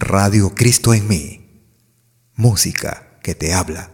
Radio Cristo en mí. Música que te habla.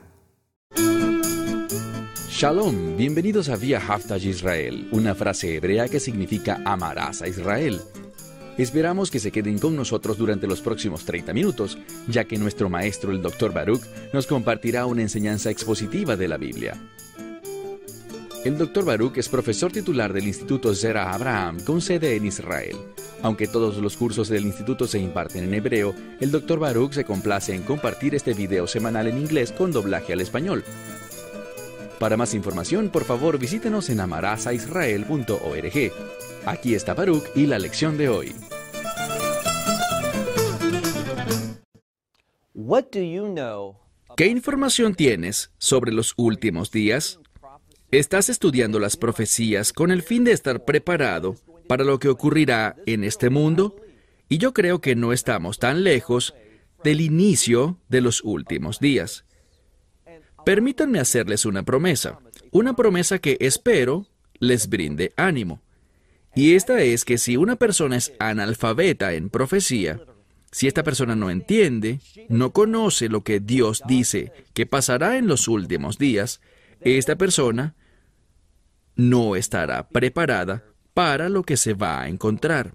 Shalom, bienvenidos a Vía Haftaj Israel, una frase hebrea que significa amarás a Israel. Esperamos que se queden con nosotros durante los próximos 30 minutos, ya que nuestro maestro, el Dr. Baruch, nos compartirá una enseñanza expositiva de la Biblia. El Dr. Baruch es profesor titular del Instituto Zera Abraham, con sede en Israel. Aunque todos los cursos del instituto se imparten en hebreo, el Dr. Baruch se complace en compartir este video semanal en inglés con doblaje al español. Para más información, por favor, visítenos en amarazaisrael.org. Aquí está Baruch y la lección de hoy. ¿Qué información tienes sobre los últimos días? ¿Estás estudiando las profecías con el fin de estar preparado para lo que ocurrirá en este mundo? Y yo creo que no estamos tan lejos del inicio de los últimos días. Permítanme hacerles una promesa que espero les brinde ánimo. Y esta es que si una persona es analfabeta en profecía, si esta persona no entiende, no conoce lo que Dios dice que pasará en los últimos días, esta persona no estará preparada para lo que se va a encontrar.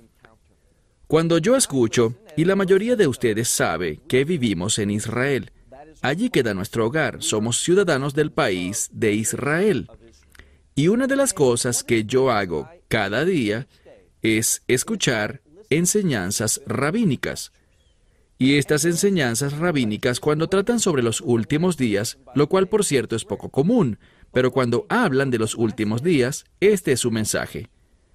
Cuando yo escucho, y la mayoría de ustedes sabe que vivimos en Israel, allí queda nuestro hogar, somos ciudadanos del país de Israel. Y una de las cosas que yo hago cada día es escuchar enseñanzas rabínicas. Y estas enseñanzas rabínicas, cuando tratan sobre los últimos días, lo cual por cierto es poco común, pero cuando hablan de los últimos días, este es su mensaje.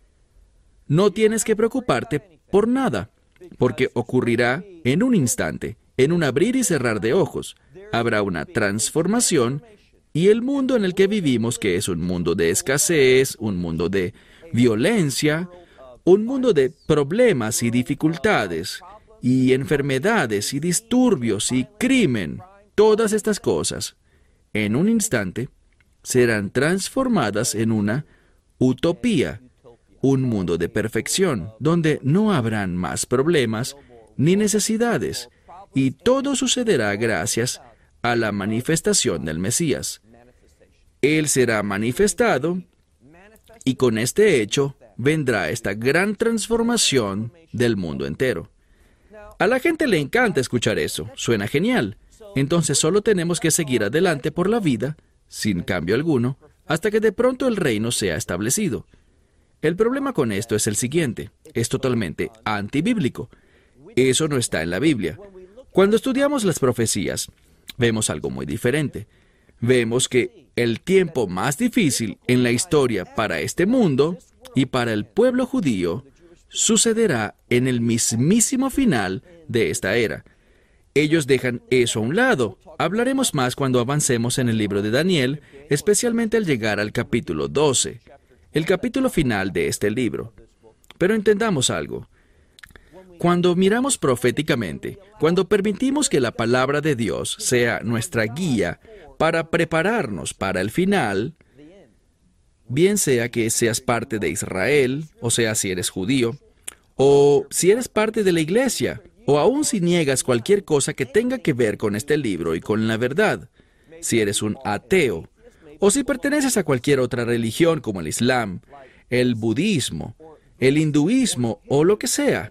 No tienes que preocuparte por nada, porque ocurrirá en un instante, en un abrir y cerrar de ojos. Habrá una transformación y el mundo en el que vivimos, que es un mundo de escasez, un mundo de violencia, un mundo de problemas y dificultades, y enfermedades y disturbios y crimen, todas estas cosas, en un instante, serán transformadas en una utopía, un mundo de perfección, donde no habrán más problemas ni necesidades, y todo sucederá gracias a la manifestación del Mesías. Él será manifestado, y con este hecho vendrá esta gran transformación del mundo entero. A la gente le encanta escuchar eso, suena genial. Entonces solo tenemos que seguir adelante por la vida, sin cambio alguno, hasta que de pronto el reino sea establecido. El problema con esto es el siguiente, es totalmente antibíblico. Eso no está en la Biblia. Cuando estudiamos las profecías, vemos algo muy diferente. Vemos que el tiempo más difícil en la historia para este mundo y para el pueblo judío sucederá en el mismísimo final de esta era. Ellos dejan eso a un lado. Hablaremos más cuando avancemos en el libro de Daniel, especialmente al llegar al capítulo 12, el capítulo final de este libro. Pero entendamos algo. Cuando miramos proféticamente, cuando permitimos que la palabra de Dios sea nuestra guía para prepararnos para el final, bien sea que seas parte de Israel, o sea, si eres judío, o si eres parte de la iglesia, o aún si niegas cualquier cosa que tenga que ver con este libro y con la verdad, si eres un ateo, o si perteneces a cualquier otra religión como el Islam, el budismo, el hinduismo o lo que sea.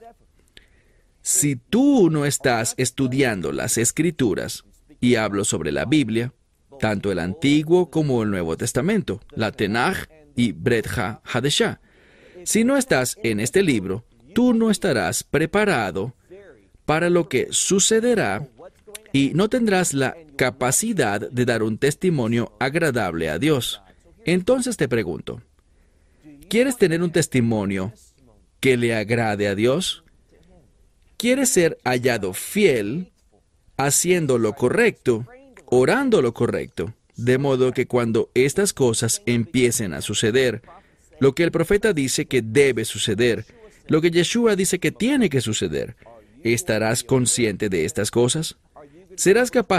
Si tú no estás estudiando las Escrituras, y hablo sobre la Biblia, tanto el Antiguo como el Nuevo Testamento, la Tenaj y Brit Hadashah, si no estás en este libro, tú no estarás preparado para lo que sucederá y no tendrás la capacidad de dar un testimonio agradable a Dios. Entonces te pregunto, ¿quieres tener un testimonio que le agrade a Dios? ¿Quieres ser hallado fiel, haciendo lo correcto, orando lo correcto, de modo que cuando estas cosas empiecen a suceder, lo que el profeta dice que debe suceder, lo que Yeshua dice que tiene que suceder, ¿estarás consciente de estas cosas? ¿Serás capaz